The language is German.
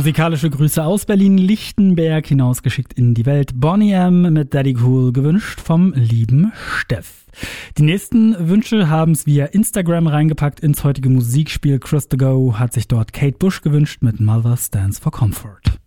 Musikalische Grüße aus Berlin-Lichtenberg hinausgeschickt in die Welt. Boney M. mit Daddy Cool gewünscht vom lieben Steff. Die nächsten Wünsche haben es via Instagram reingepackt ins heutige Musikspiel. Chris to Go hat sich dort Kate Bush gewünscht mit Mother Stands for Comfort.